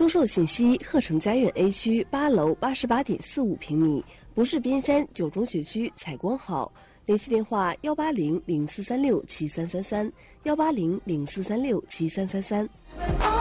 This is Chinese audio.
出售信息：鹤城佳苑 A 区8楼88.45平米，不是边山九中学区采光好。联系电话：180-0436-7333，180-0436-7333。